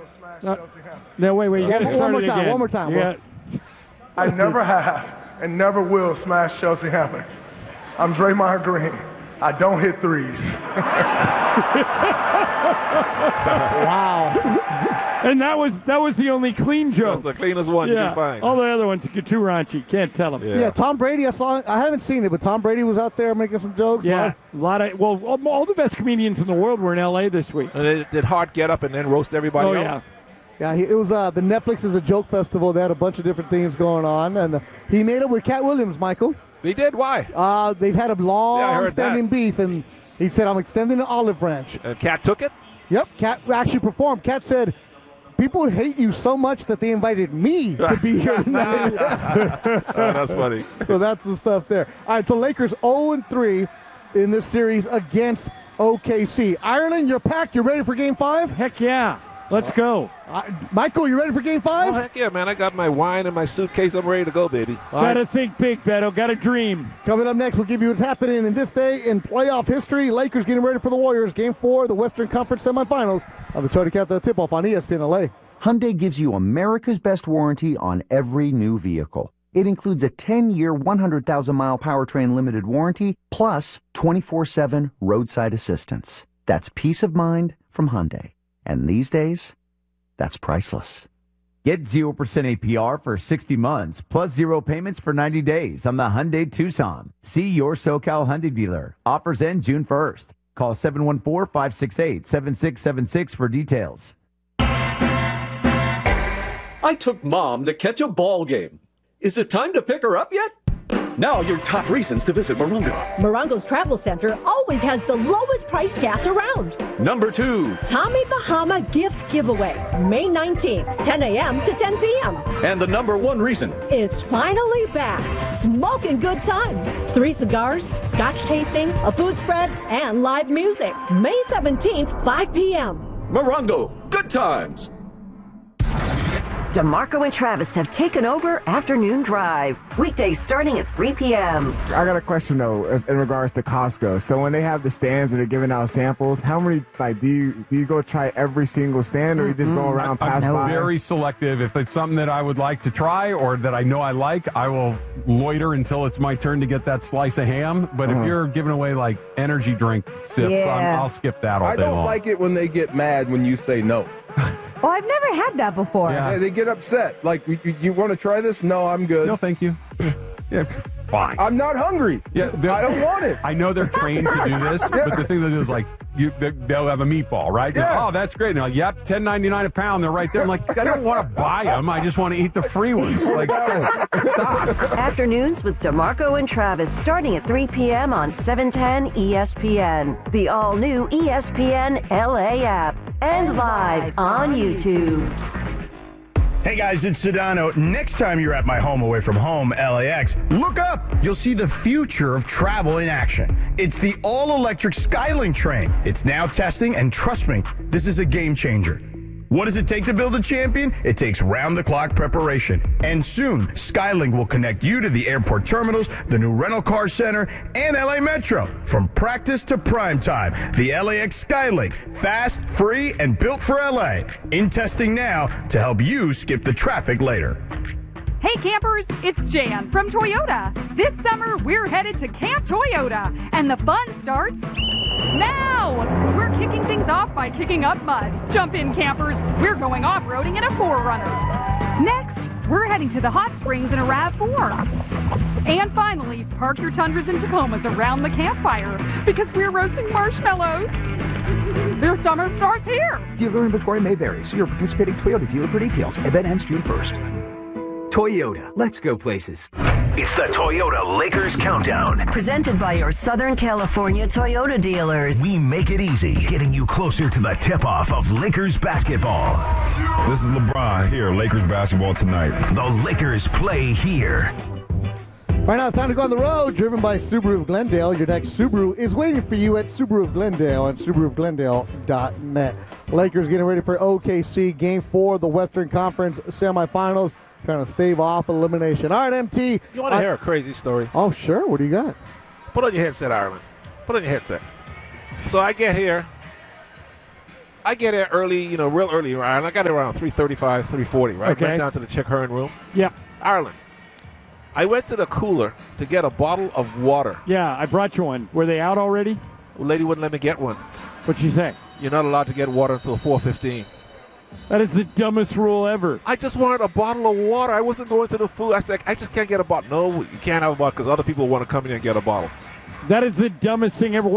No, wait. You got to start it again. One more time. Yeah. I never have and never will smash Chelsea Handler. I'm Draymond Green. I don't hit threes. Wow. And that was the only clean joke. That's the cleanest one you can find. All the other ones are too raunchy. Can't tell them. Yeah, Tom Brady, I haven't seen it, but Tom Brady was out there making some jokes. Yeah, all the best comedians in the world were in L.A. this week. And did Hart get up and then roast everybody else? Yeah, it was the Netflix is a joke festival. They had a bunch of different things going on, and he made it with Cat Williams, Michael. He did? Why? They've had a long-standing beef, and he said, I'm extending the olive branch. And Cat took it? Yep, Cat actually performed. Cat said, people hate you so much that they invited me to be here tonight. That's funny. So that's the stuff there. All right, so Lakers 0-3 in this series against OKC. Ireland, you're packed. You ready for Game 5? Heck yeah. Let's go. Michael, you ready for Game 5? Oh, heck yeah, man. I got my wine and my suitcase. I'm ready to go, baby. Gotta think big, Beto. Gotta dream. Coming up next, we'll give you what's happening in this day in playoff history. Lakers getting ready for the Warriors. Game 4, the Western Conference semifinals of the Toyota Cat tip-off on ESPN LA. Hyundai gives you America's best warranty on every new vehicle. It includes a 10-year, 100,000-mile powertrain limited warranty, plus 24/7 roadside assistance. That's peace of mind from Hyundai. And these days, that's priceless. Get 0% APR for 60 months, plus 0 payments for 90 days on the Hyundai Tucson. See your SoCal Hyundai dealer. Offers end June 1st. Call 714-568-7676 for details. I took Mom to catch a ball game. Is it time to pick her up yet? Now your top reasons to visit Morongo. Morongo's Travel Center always has the lowest price gas around. Number 2. Tommy Bahama Gift Giveaway, May 19th, 10 a.m. to 10 p.m. And the number 1 reason. It's finally back. Smoking good times. 3 cigars, scotch tasting, a food spread, and live music. May 17th, 5 p.m. Morongo, good times. DeMarco and Travis have taken over Afternoon Drive. Weekdays starting at 3 p.m. I got a question, though, in regards to Costco. So when they have the stands and they're giving out samples, how many, do you go try every single stand, or you just go around, pass by? I'm very selective. If it's something that I would like to try or that I know I like, I will loiter until it's my turn to get that slice of ham. But if you're giving away, energy drink sips, I'll skip that all day long. I don't like it when they get mad when you say no. Oh, I've never had that before. Yeah, they get upset. Like, you want to try this? No, I'm good. No, thank you. Yeah, fine. I'm not hungry. Yeah, I don't want it. I know they're trained to do this, but the thing that is, they'll have a meatball, right? Yeah. Oh, that's great. And they're like, yep, $10.99 a pound. They're right there. I'm like, I don't want to buy them. I just want to eat the free ones. Stop. Afternoons with DeMarco and Travis starting at 3 p.m. on 710 ESPN. The all-new ESPN LA app. And live on YouTube. Hey guys, it's Sedano. Next time you're at my home away from home, LAX, look up. You'll see the future of travel in action. It's the all-electric Skylink train. It's now testing, and trust me, this is a game changer. What does it take to build a champion? It takes round-the-clock preparation. And soon, Skylink will connect you to the airport terminals, the new rental car center, and LA Metro. From practice to prime time, the LAX Skylink. Fast, free, and built for LA. In testing now to help you skip the traffic later. Hey campers, it's Jan from Toyota. This summer, we're headed to Camp Toyota, and the fun starts now. We're kicking things off by kicking up mud. Jump in, campers. We're going off-roading in a 4Runner. Next, we're heading to the hot springs in a RAV4. And finally, park your Tundras and Tacomas around the campfire because we're roasting marshmallows. Their summer starts here. Dealer inventory may vary. See your participating Toyota dealer for details. Event ends June 1st. Toyota. Let's go places. It's the Toyota Lakers Countdown. Presented by your Southern California Toyota dealers. We make it easy, getting you closer to the tip-off of Lakers basketball. This is LeBron here, Lakers basketball tonight. The Lakers play here. Right now, it's time to go on the road, driven by Subaru of Glendale. Your next Subaru is waiting for you at Subaru of Glendale and SubaruofGlendale.net. Lakers getting ready for OKC, Game 4 of the Western Conference semifinals. Trying to stave off elimination. All right, MT. You want to hear a crazy story? Oh, sure. What do you got? Put on your headset, Ireland. Put on your headset. So I get here. I get there early, real early. Right? I got there around 3:35, 3:40, right? Okay. Went down to the Chick Hearn room. Yeah. Ireland. I went to the cooler to get a bottle of water. Yeah, I brought you one. Were they out already? The lady wouldn't let me get one. What'd she say? You're not allowed to get water until 4:15. That is the dumbest rule ever. I just wanted a bottle of water. I wasn't going to the food. I said, I just can't get a bottle. No, you can't have a bottle because other people want to come in and get a bottle. That is the dumbest thing ever.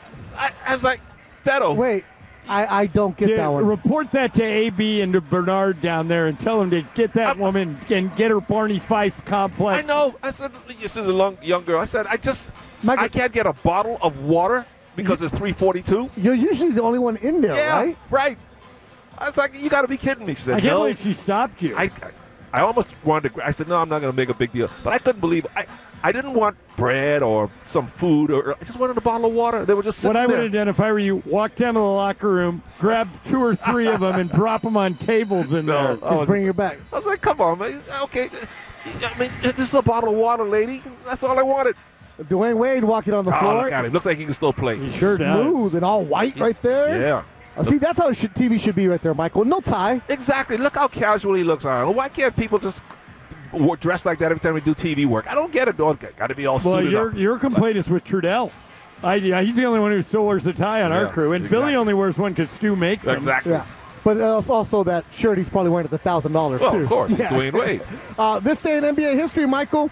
I was like, Beto. Wait, I don't get that one. Report that to AB and to Bernard down there and tell them to get that woman and get her Barney Fife complex. I know. I said, this is a young girl. I said, I can't get a bottle of water because it's 3:42. You're usually the only one in there, Yeah, right? right. I was like, you got to be kidding me. She said, I can't no. believe she stopped you. I almost wanted to. I said, no, I'm not going to make a big deal. But I couldn't believe I didn't want bread or some food. I just wanted a bottle of water. They were just sitting What I would there. have done if I were you, walk down to the locker room, grab 2 or 3 of them, and drop them on tables in there. Just bring it back. I was like, come on, man. Okay. I mean, this is a bottle of water, lady. That's all I wanted. Dwayne Wade walking on the Oh, floor. look at him. Looks like he can still play. He sure does. Smooth and all white right there. Yeah. See, that's how TV should be right there, Michael. No tie. Exactly. Look how casual he looks. Why can't people just dress like that every time we do TV work? I don't get it, dog. Got to be all suited up. Your complaint is with Trudell. He's the only one who still wears a tie on our crew, and exactly. Billy only wears one because Stu makes them. Exactly. Yeah. But also that shirt he's probably wearing at $1,000 Well, too. of course. Yeah. Dwayne Wade. This day in NBA history, Michael,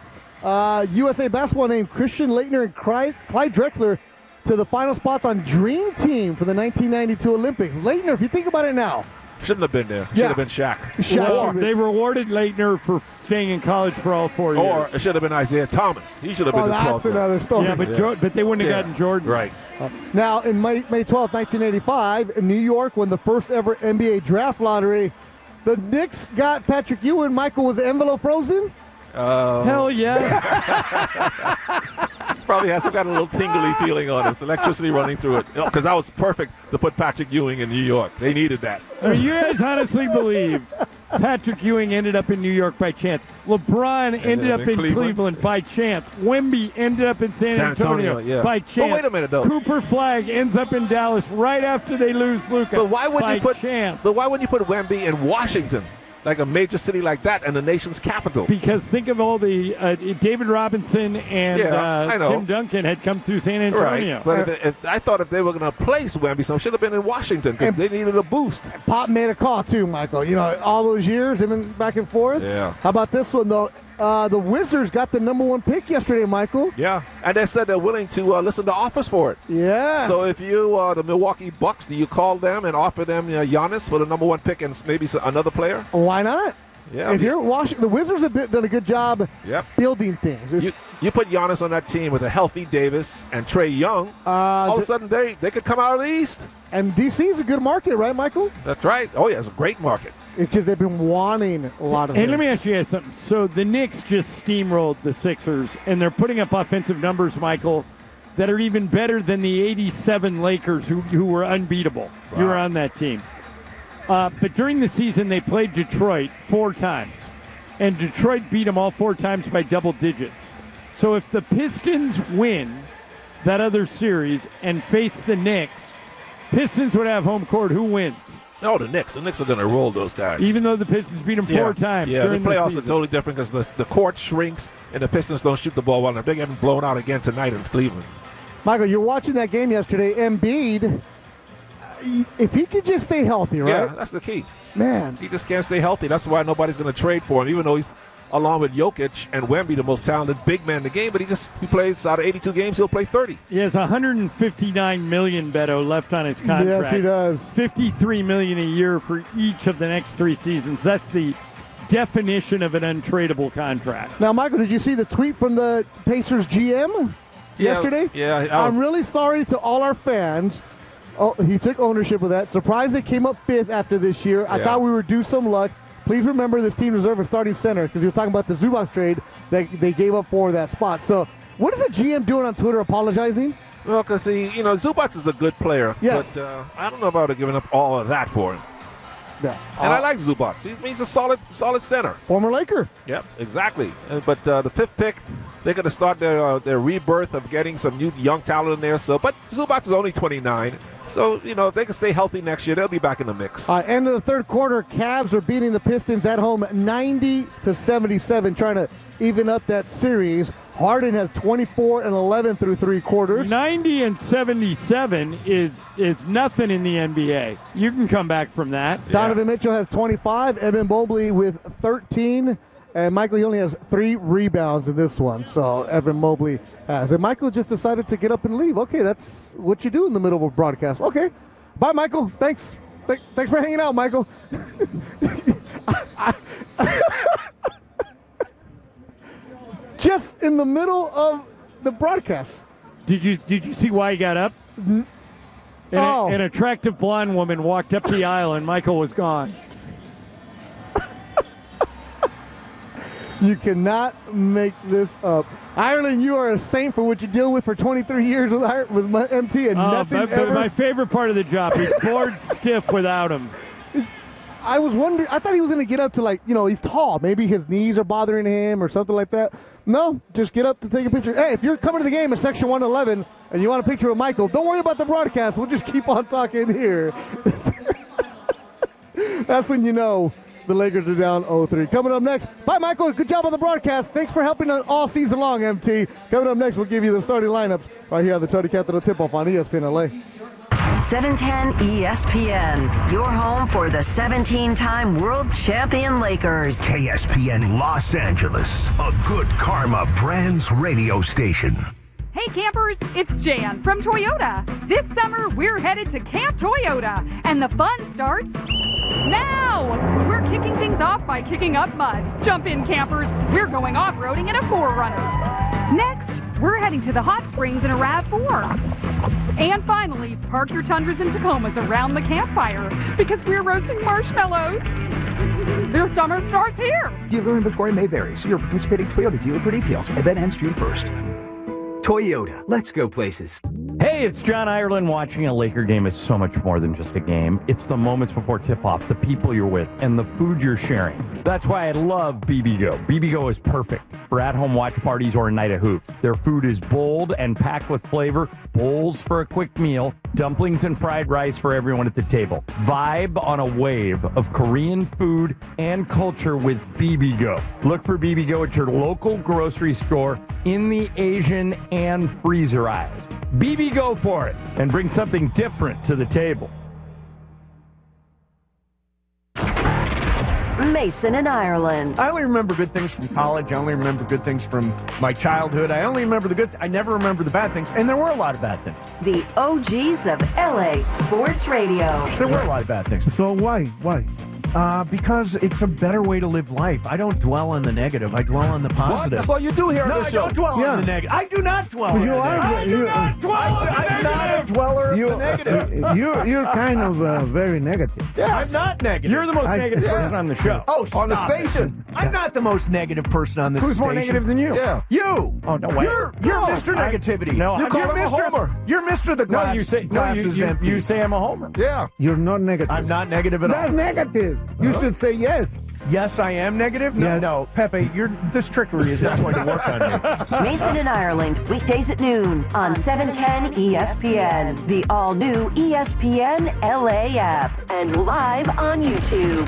USA basketball named Christian Laettner and Clyde Drexler to the final spots on Dream Team for the 1992 Olympics. Laettner, if you think about it now. Shouldn't have been there. Should Yeah. have been Shaq. Well, they rewarded Laettner for staying in college for all 4 years. Or it should have been Isaiah Thomas. He should have been the 12th. That's another story. Yeah, but they wouldn't have gotten Jordan. Right. Now, in May 12, 1985, in New York, when the first ever NBA draft lottery, the Knicks got Patrick Ewing. Michael, was the envelope frozen? Hell yeah. Probably has some kind of little tingly feeling on it. It's electricity running through it. Because that was perfect to put Patrick Ewing in New York. They needed that. You guys honestly believe Patrick Ewing ended up in New York by chance? LeBron ended up in Cleveland by chance. Wemby ended up in San Antonio yeah. by chance. Oh, wait a minute, though. Cooper Flagg ends up in Dallas right after they lose Luka. But why wouldn't chance? But why wouldn't you put Wemby in Washington? Like a major city like that and the nation's capital. Because think of all the David Robinson and I know. Tim Duncan had come through San Antonio. Right. But I thought if they were going to place Wemby, so it should have been in Washington because they needed a boost. Pop made a call too, Michael. You know, all those years, they've been back and forth. Yeah. How about this one, though? The Wizards got the #1 pick yesterday, Michael. Yeah. And they said they're willing to listen to offers for it. Yeah. So if you, the Milwaukee Bucks, do you call them and offer them Giannis for the #1 pick and maybe another player? Why not? Yeah, if you're Washington, the Wizards have done a good job building things. You put Giannis on that team with a healthy Davis and Trae Young, all of a sudden they could come out of the East. And D.C. is a good market, right, Michael? That's right. Oh, yeah, it's a great market. It's just they've been wanting a lot of And let me ask you guys something. So the Knicks just steamrolled the Sixers, and they're putting up offensive numbers, Michael, that are even better than the 87 Lakers who were unbeatable. Wow. You were on that team. But during the season, they played Detroit 4 times. And Detroit beat them all 4 times by double digits. So if the Pistons win that other series and face the Knicks, Pistons would have home court. Who wins? No, the Knicks. The Knicks are going to roll those guys. Even though the Pistons beat them 4 times during the playoffs season. are totally different because the court shrinks and the Pistons don't shoot the ball well enough. They're getting blown out again tonight in Cleveland. Michael, you're watching that game yesterday. Embiid, if he could just stay healthy, right? Yeah, that's the key. Man. He just can't stay healthy. That's why nobody's going to trade for him, even though he's, along with Jokic and Wemby, the most talented big man in the game, but he plays out of 82 games, he'll play 30. He has $159 million, Beto, left on his contract. Yes, he does. $53 million a year for each of the next 3 seasons. That's the definition of an untradeable contract. Now, Michael, did you see the tweet from the Pacers GM yesterday? Yeah. I'm really sorry to all our fans. Oh, he took ownership of that. Surprised they came up 5th after this year. I thought we were due some luck. Please remember this team reserve a starting center because he was talking about the Zubac trade that they gave up for that spot. So what is the GM doing on Twitter apologizing? Well, because Zubac is a good player. Yes. But I don't know about giving up all of that for him. Yeah. And I like Zubac. He's a solid center. Former Laker. Yep, exactly. But the 5th pick, they're going to start their rebirth of getting some new young talent in there. So, but Zubac is only 29. So, if they can stay healthy next year, they'll be back in the mix. End of the third quarter, Cavs are beating the Pistons at home 90-77, trying to even up that series. Harden has 24 and 11 through three quarters. 90 and 77 is nothing in the NBA. You can come back from that. Yeah. Donovan Mitchell has 25. Evan Mobley with 13. And Michael, he only has 3 rebounds in this one. So Evan Mobley has. And Michael just decided to get up and leave. Okay, that's what you do in the middle of a broadcast. Okay. Bye, Michael. Thanks. Thanks for hanging out, Michael. Just in the middle of the broadcast. Did you see why he got up? An attractive blonde woman walked up the aisle and Michael was gone. You cannot make this up. Ireland, you are a saint for what you deal with for 23 years with MT and nothing ever. My favorite part of the job. He's bored stiff without him. I was wondering, I thought he was going to get up to he's tall. Maybe his knees are bothering him or something like that. No, just get up to take a picture. Hey, if you're coming to the game in Section 111 and you want a picture of Michael, don't worry about the broadcast. We'll just keep on talking here. That's when you know the Lakers are down 0-3. Coming up next, bye, Michael. Good job on the broadcast. Thanks for helping all season long, MT. Coming up next, we'll give you the starting lineups right here on the Tony Capital Tip-Off on ESPN LA. 710 ESPN, your home for the 17-time world champion Lakers. KSPN Los Angeles, a Good Karma Brands radio station. Hey campers, it's Jan from Toyota. This summer, we're headed to Camp Toyota, and the fun starts now. We're kicking things off by kicking up mud. Jump in, campers. We're going off-roading in a 4Runner. Next, we're heading to the hot springs in a RAV4. And finally, park your Tundras and Tacomas around the campfire because we're roasting marshmallows. Their summer starts here. Dealer inventory may vary. See your participating Toyota dealer for details. Event ends June 1st. Toyota, let's go places. Hey, it's John Ireland. Watching a Laker game is so much more than just a game. It's the moments before tip-off, the people you're with, and the food you're sharing. That's why I love BBGO. BBGO is perfect for at-home watch parties or a night of hoops. Their food is bold and packed with flavor, bowls for a quick meal, dumplings and fried rice for everyone at the table. Vibe on a wave of Korean food and culture with BBGO. Look for BBGO at your local grocery store in the Asian and freezer aisles. BBGO for it and bring something different to the table. Mason in Ireland. I only remember good things from college. I only remember good things from my childhood. I only remember the good. I never remember the bad things, and there were a lot of bad things. The OGs of LA Sports Radio. There were a lot of bad things. So why? Because it's a better way to live life. I don't dwell on the negative. I dwell on the positive. What? That's all you do here on this show. I don't dwell on the negative. I do not dwell on the negative. I do not dwell on the negative. I'm not a dweller of the negative. You're kind of very negative. Yeah, I'm not negative. You're the most negative person on the show. Oh, on the station. I'm not the most negative person on this station. Who's more negative than you? Yeah. You. Oh, no way. You're Mr. Negativity. No, you call him a homer. You're Mr. The glass. You say I'm a homer. Yeah. You're not negative. I'm not negative at all. That's negative. You should say yes. Yes, I am negative? No, yes. no. Pepe, this trickery is not going to work on you. Mason in Ireland, weekdays at noon on 710 ESPN, the all-new ESPN LA app, and live on YouTube.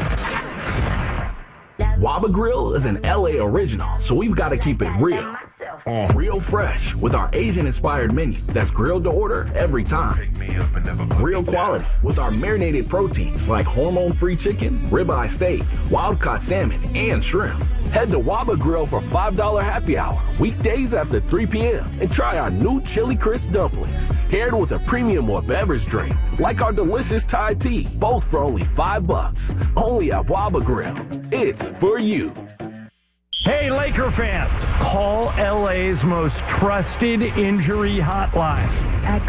Waba Grill is an LA original, so we've got to keep it real. Real fresh with our Asian-inspired menu that's grilled to order every time. Real quality with our marinated proteins like hormone-free chicken, ribeye steak, wild-caught salmon, and shrimp. Head to Waba Grill for $5 happy hour, weekdays after 3 p.m. and try our new Chili Crisp dumplings, paired with a premium or beverage drink, like our delicious Thai tea, both for only $5. Only at Waba Grill. It's for you. Hey, Laker fans, call LA's most trusted injury hotline.